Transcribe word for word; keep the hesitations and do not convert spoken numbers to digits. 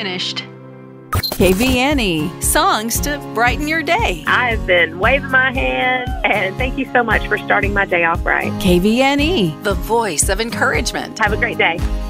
finished. K V N E, songs to brighten your day. I've been waving my hand, and thank you so much for starting my day off right. K V N E, the voice of encouragement. Have a great day.